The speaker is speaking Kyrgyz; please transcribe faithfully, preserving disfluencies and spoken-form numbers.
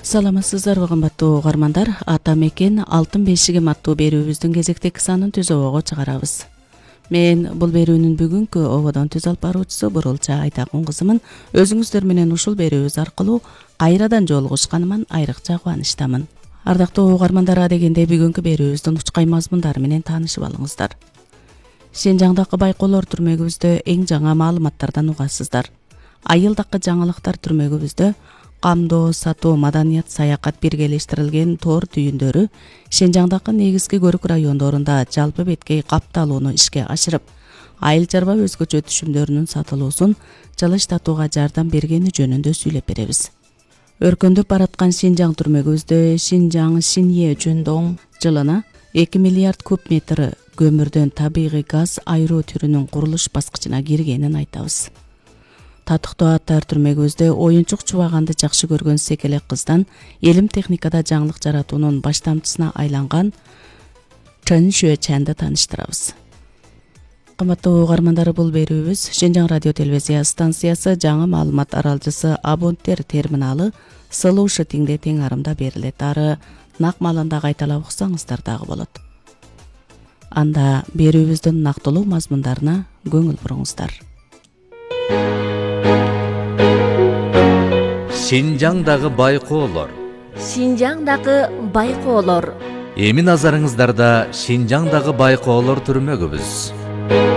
Саламатсыздарбы кымбаттуу угармандар, ата мекен алтын бешигим аттуу берүүбүздүн кезектеги санын түз обого чыгарабыз. Мен бул берүүнүн бүгүнкү ободон түз алып баруучусу Бурулча Айтакун кызымын. Өзүңүздөр менен ушул берүүбүз аркылуу кайрадан жолугушканыман айрыкча кубанычтамын. Ардактуу угармандар, дегенде бүгүнкү берүүбүздүн учкай мазмундары менен таанышып алыңыздар. Шинжаңдагы байкоолор түрмөгүбүздө эң жаңы маалыматтардан угасыздар. Айылдакы жаңылыктар түрмөгүбүздө камдоо, сатуу, маданият, саякат биргелештирилген тоор түйүндөрү Шинжаңдагы негизги көрүк райондорунда жалпы беткей капталууну ишке ашырып, айыл чарба өзгөчө түшүмдөрүнүн сатылуусун жылыштатууга жардам бергени жөнүндө сүйлөп беребиз. Өркөндөп бараткан Шинжаң түрмөгүбүздө Шинжаң Шинье Жөндөң жылына эки миллиард куб метр көмүрдөн табигый газ айыруу түрүнүн курулуш баскычына киргенин айтабыз. Татыктуу аттар түрмөгүбүздө оюнчук чубаганды жакшы көргөн секелек кыздан элим техникада жаңылык жаратуунун баштамчысына айланган Чэн Шүэчэнди тааныштырабыз. Кымбаттуу угармандар, бул берүүбүз Шинжаң радио телевизия станциясы жаңы маалымат аралжысы абоненттер терминалы Слушатиңде тең арымда берилет. Ары нак маалында кайталап уксаңыздар дагы болот. Анда берүүбүздүн нактылуу мазмундарына көңүл буруңуздар. Шинжаңдагы байкоолор. Шинжаңдагы байкоолор. Эми назарыңыздарда Шинжаңдагы байкоолор түрмөгүбүз.